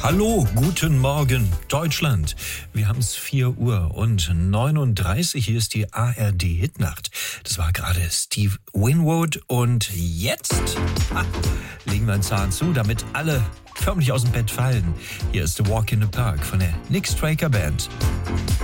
Hallo, guten Morgen, Deutschland. Wir haben es 4:39 Uhr. Hier ist die ARD-Hitnacht. Das war gerade Steve Winwood. Und jetzt legen wir einen Zahn zu, damit alle förmlich aus dem Bett fallen. Hier ist The Walk in the Park von der Nick Straker Band.